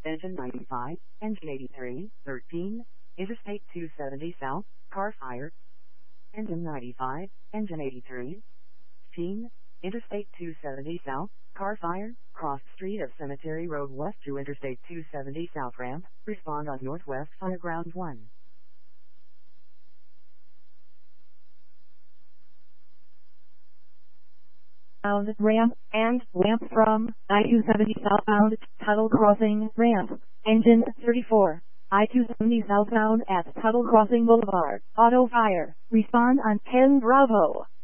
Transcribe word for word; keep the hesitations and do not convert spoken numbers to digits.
Engine ninety-five, engine eighty-three, thirteen, Interstate two seventy south, car fire. Engine ninety-five, engine eighty-three, fifteen, Interstate two seventy south, car fire, cross street of Cemetery Road west to Interstate two seventy south ramp, respond on Northwest Fireground one. Bound ramp and ramp from I two seventy southbound, Tuttle Crossing ramp, engine thirty-four. I two seventy southbound at Tuttle Crossing Boulevard, auto fire, respond on ten Bravo.